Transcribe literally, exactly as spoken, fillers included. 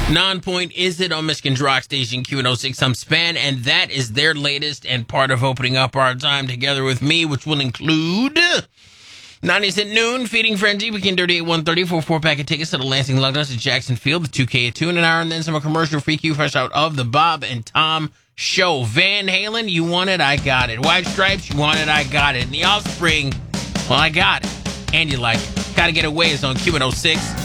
Non-point is it on Michigan's rock station Q one oh six I'm Span, and that is their latest and part of opening up our time together with me, which will include ninety Cent Noon, Feeding Frenzy, Weekend Dirty at one thirty for a four-pack of tickets to the Lansing Lug Nuts at Jackson Field, the two K at two in an hour, and then some commercial free Q fresh out of the Bob and Tom Show. Van Halen, you want it, I got it. White Stripes, you want it, I got it. And The Offspring, well, I got it. And you like it. Gotta Get Away is on Q one oh six.